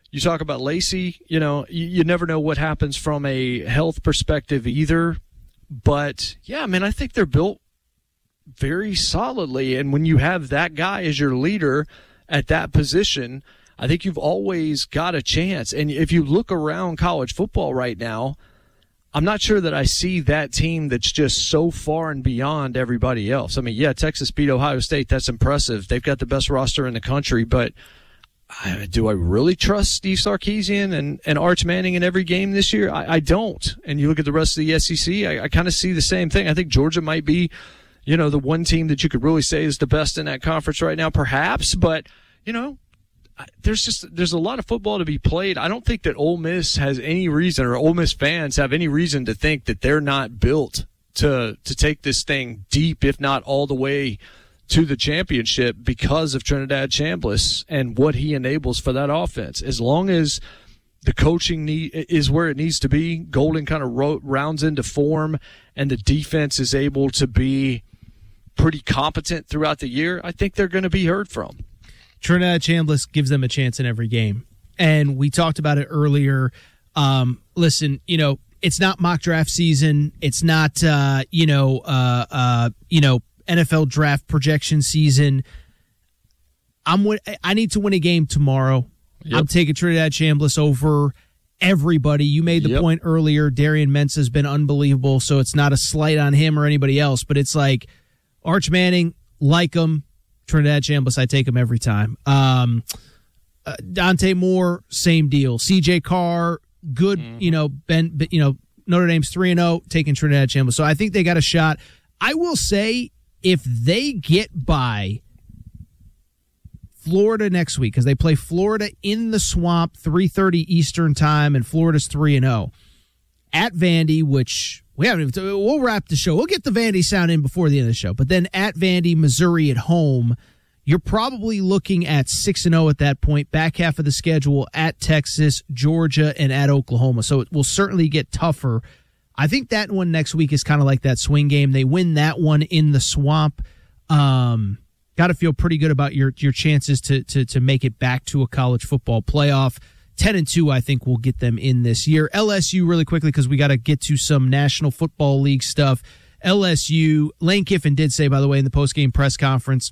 You talk about Lacey, you know, you, you never know what happens from a health perspective either. But, yeah, I mean, I think they're built very solidly. And when you have that guy as your leader at that position, I think you've always got a chance. And if you look around college football right now, I'm not sure that I see that team that's just so far and beyond everybody else. I mean, yeah, Texas beat Ohio State. That's impressive. They've got the best roster in the country. But I, do I really trust Steve Sarkisian and, and Arch Manning in every game this year? I, I don't. And you look at the rest of the S E C, I, I kind of see the same thing. I think Georgia might be, you know, the one team that you could really say is the best in that conference right now, perhaps. But, you know, there's just there's a lot of football to be played. I don't think that Ole Miss has any reason, or Ole Miss fans have any reason to think that they're not built to to take this thing deep, if not all the way to the championship, because of Trinidad Chambliss and what he enables for that offense. As long as the coaching need, is where it needs to be, Golden kind of ro- rounds into form, and the defense is able to be pretty competent throughout the year, I think they're going to be heard from. Trinidad Chambliss gives them a chance in every game. And we talked about it earlier. Um, listen, you know, it's not mock draft season. It's not, uh, you know, uh, uh, you know, N F L draft projection season. I'm. I need to win a game tomorrow. Yep. I'm taking Trinidad Chambliss over everybody. You made the yep. point earlier. Darian Mensah has been unbelievable, so it's not a slight on him or anybody else, but it's like Arch Manning, like him. Trinidad Chambliss, I take him every time. Um, uh, Dante Moore, same deal. C J Carr, good. Mm-hmm. You know, Ben. You know, Notre Dame's three and zero, taking Trinidad Chambliss. So I think they got a shot. I will say, if they get by Florida next week, because they play Florida in the Swamp, three thirty Eastern time, and Florida's three and zero at Vandy, which we haven't even. We'll wrap the show. We'll get the Vandy sound in before the end of the show, but then at Vandy, Missouri at home, you're probably looking at six and zero at that point. Back half of the schedule at Texas, Georgia, and at Oklahoma, so it will certainly get tougher. I think that one next week is kind of like that swing game. They win that one in the Swamp. Um, got to feel pretty good about your your chances to to to make it back to a college football playoff. ten and two, I think, will get them in this year. L S U, really quickly, because we got to get to some National Football League stuff. L S U, Lane Kiffin did say, by the way, in the postgame press conference,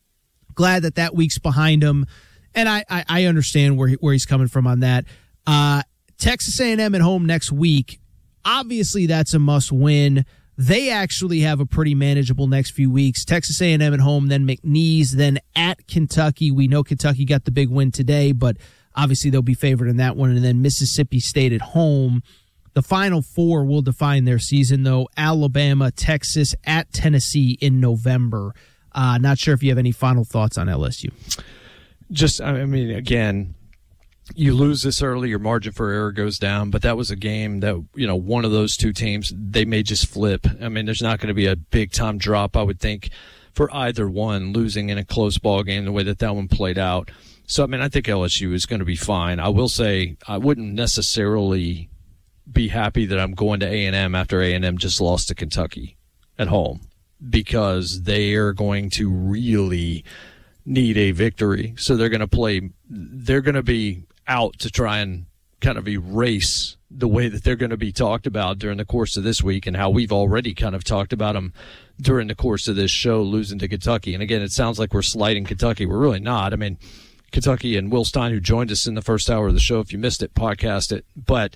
glad that that week's behind him, and I I, I understand where he, where he's coming from on that. Uh, Texas A and M at home next week. Obviously, that's a must-win. They actually have a pretty manageable next few weeks. Texas A and M at home, then McNeese, then at Kentucky. We know Kentucky got the big win today, but obviously they'll be favored in that one. And then Mississippi State at home. The Final Four will define their season, though. Alabama, Texas, at Tennessee in November. Uh, not sure if you have any final thoughts on L S U. Just, I mean, again, you lose this early, your margin for error goes down, but that was a game that, you know, one of those two teams, they may just flip. I mean, there's not going to be a big-time drop, I would think, for either one losing in a close ball game the way that that one played out. So, I mean, I think L S U is going to be fine. I will say I wouldn't necessarily be happy that I'm going to A and M after A and M just lost to Kentucky at home, because they are going to really need a victory. So they're going to play – they're going to be – out to try and kind of erase the way that they're going to be talked about during the course of this week, and how we've already kind of talked about them during the course of this show, losing to Kentucky. And again, it sounds like we're slighting Kentucky. We're really not. I mean, Kentucky and Will Stein, who joined us in the first hour of the show, if you missed it, podcast it. But,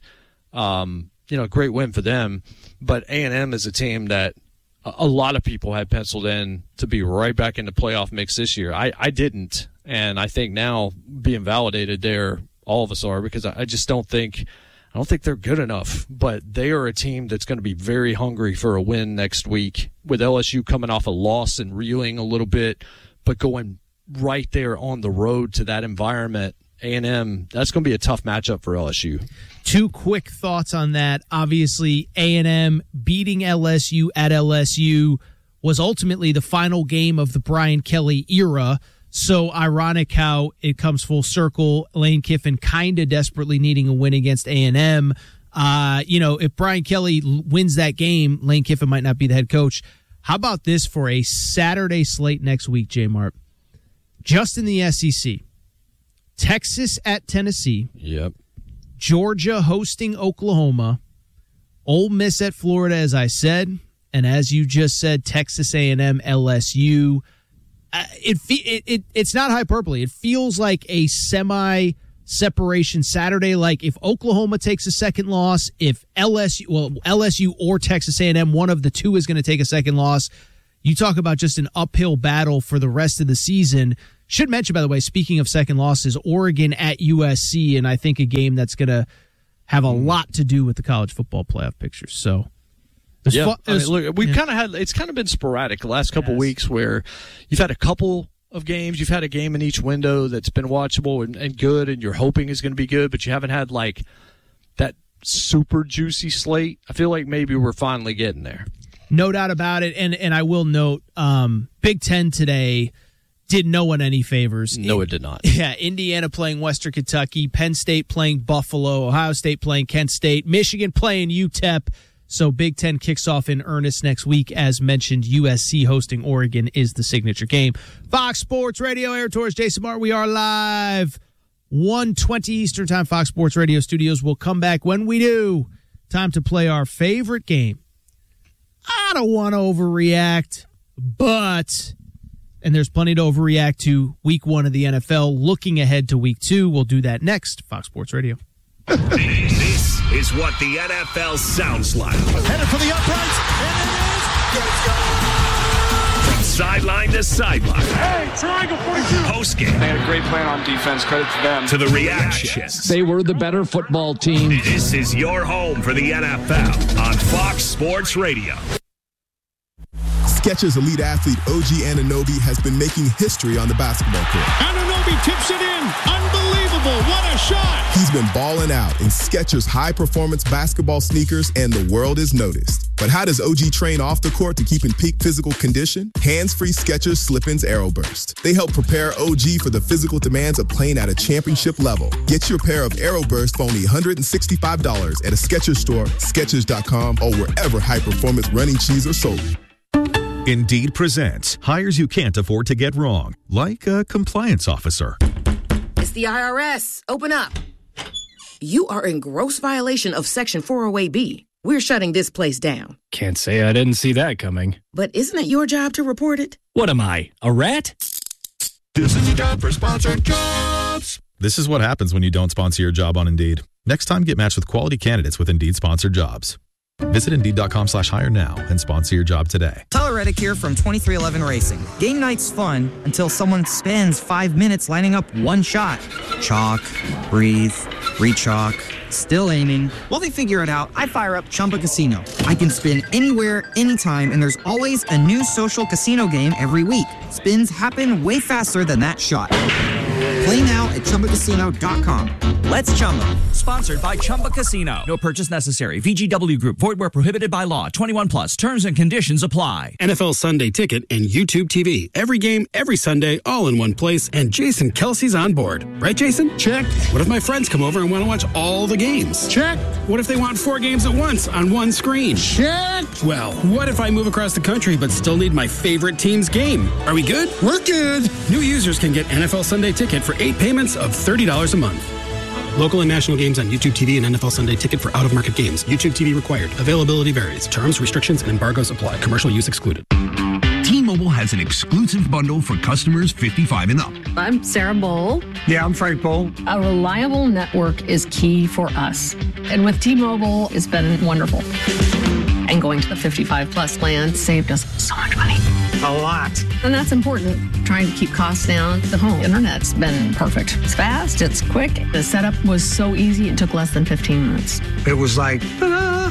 um, you know, great win for them. But A and M is a team that a lot of people had penciled in to be right back in the playoff mix this year. I, I didn't. And I think now being validated there, all of us are, because I just don't think I don't think they're good enough. But they are a team that's going to be very hungry for a win next week, with L S U coming off a loss and reeling a little bit, but going right there on the road to that environment. A and M, that's going to be a tough matchup for L S U. Two quick thoughts on that. Obviously, A and M beating L S U at L S U was ultimately the final game of the Brian Kelly era. So ironic how it comes full circle. Lane Kiffin kind of desperately needing a win against A and M. Uh, you know, if Brian Kelly wins that game, Lane Kiffin might not be the head coach. How about this for a Saturday slate next week, J-Mart? Just in the S E C, Texas at Tennessee. Yep. Georgia hosting Oklahoma. Ole Miss at Florida, as I said. And as you just said, Texas A and M, L S U. Uh, it, it it It's not hyperbole. It feels like a semi-separation Saturday. Like if Oklahoma takes a second loss, if L S U, well, L S U or Texas A and M, one of the two is going to take a second loss. You talk about just an uphill battle for the rest of the season. Should mention, by the way, speaking of second losses, Oregon at U S C, and I think a game that's going to have a lot to do with the college football playoff picture. So, yeah, fu- I mean, was, look, we've yeah. kind of had it's kind of been sporadic the last couple yes. weeks where you've had a couple of games, you've had a game in each window that's been watchable and, and good, and you're hoping is going to be good, but you haven't had like that super juicy slate. I feel like maybe we're finally getting there. No doubt about it. And and I will note, um, Big Ten today did no one any favors. No, it did not. Yeah, Indiana playing Western Kentucky, Penn State playing Buffalo, Ohio State playing Kent State, Michigan playing U T E P. So Big Ten kicks off in earnest next week. As mentioned, U S C hosting Oregon is the signature game. Fox Sports Radio, Air Tours, Jason Martin. We are live. one twenty Eastern Time, Fox Sports Radio studios. We'll come back when we do. Time to play our favorite game. I don't want to overreact, but, and there's plenty to overreact to week one of the N F L. Looking ahead to week two, we'll do that next. Fox Sports Radio. This is what the N F L sounds like. Headed for the uprights, and it is. Let's go. From sideline to sideline. Hey, triangle forty-two. Post game. They had a great plan on defense. Credit to them. To the reactions. They were the better football team. This is your home for the N F L on Fox Sports Radio. Skechers elite athlete O G Anunoby has been making history on the basketball court. Anunoby tips it in. Unbelievable. What a shot. He's been balling out in Skechers high-performance basketball sneakers, and the world is noticed. But how does O G train off the court to keep in peak physical condition? Hands-free Skechers Slip-ins Aeroburst. They help prepare O G for the physical demands of playing at a championship level. Get your pair of Aeroburst for only one hundred sixty-five dollars at a Skechers store, Skechers dot com, or wherever high-performance running shoes are sold. Indeed presents hires you can't afford to get wrong, like a compliance officer. It's the I R S. Open up. You are in gross violation of Section four oh eight B. We're shutting this place down. Can't say I didn't see that coming. But isn't it your job to report it? What am I, a rat? This is your job for sponsored jobs. This is what happens when you don't sponsor your job on Indeed. Next time, get matched with quality candidates with Indeed sponsored jobs. Visit Indeed.com slash hire now and sponsor your job today. Tyler Reddick here from twenty-three eleven Racing. Game night's fun until someone spends five minutes lining up one shot. Chalk, breathe, re-chalk, still aiming. While they figure it out, I fire up Chumba Casino. I can spin anywhere, anytime, and there's always a new social casino game every week. Spins happen way faster than that shot. Play now at Chumba Casino dot com. Let's Chumba. Sponsored by Chumba Casino. No purchase necessary. V G W Group. Void where prohibited by law. twenty-one plus. Terms and conditions apply. N F L Sunday Ticket and YouTube T V. Every game, every Sunday, all in one place. And Jason Kelsey's on board. Right, Jason? Check. What if my friends come over and want to watch all the games? Check. What if they want four games at once on one screen? Check. Well, what if I move across the country but still need my favorite team's game? Are we good? We're good. New users can get N F L Sunday Ticket for eight payments of thirty dollars a month. Local and national games on YouTube T V and N F L Sunday Ticket for out-of-market games. YouTube T V required. Availability varies. Terms, restrictions, and embargoes apply. Commercial use excluded. T-Mobile has an exclusive bundle for customers fifty-five and up. I'm Sarah Bowl. Yeah, I'm Frank Bowl. A reliable network is key for us. And with T-Mobile, it's been wonderful. And going to the fifty-five plus plan saved us so much money. A lot. And that's important. Trying to keep costs down. The home internet's been perfect. It's fast, it's quick. The setup was so easy, it took less than fifteen minutes. It was like, ta-da!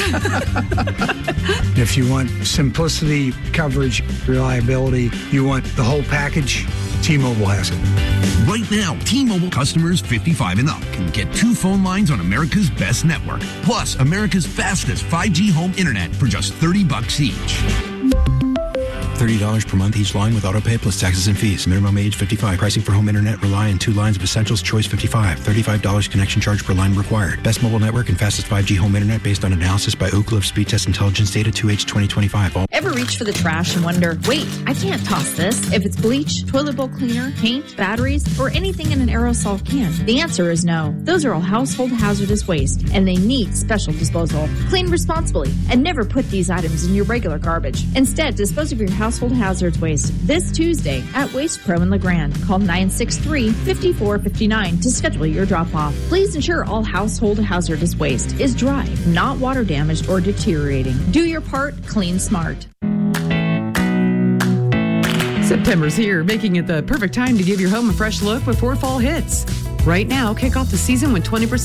If you want simplicity, coverage, reliability, you want the whole package, T-Mobile has it. Right now, T-Mobile customers fifty-five and up can get two phone lines on America's best network, plus America's fastest five G home internet for just thirty bucks each. thirty dollars per month each line with autopay plus taxes and fees. Minimum age fifty-five. Pricing for home internet rely on two lines of Essentials Choice fifty-five. thirty-five dollars connection charge per line required. Best mobile network and fastest five G home internet based on analysis by Ookla of Speed Test Intelligence Data two H twenty twenty-five. All- Ever reach for the trash and wonder, wait, I can't toss this? If it's bleach, toilet bowl cleaner, paint, batteries, or anything in an aerosol can, the answer is no. Those are all household hazardous waste, and they need special disposal. Clean responsibly, and never put these items in your regular garbage. Instead, dispose of your household hazards waste this Tuesday at Waste Pro in LeGrand. Call nine six three, five four five nine to schedule your drop-off. Please ensure all household hazardous waste is dry, not water damaged or deteriorating. Do your part, clean smart. September's here, making it the perfect time to give your home a fresh look before fall hits. Right now, kick off the season with twenty percent